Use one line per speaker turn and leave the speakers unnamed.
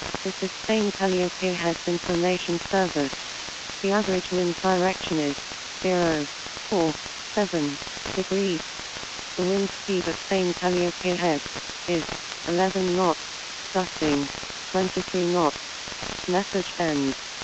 This is Spain Calliope Heads Information Service. The average wind direction is 047 degrees. The wind speed at Spain Calliope Heads is 11 knots, gusting 23 knots. Message ends.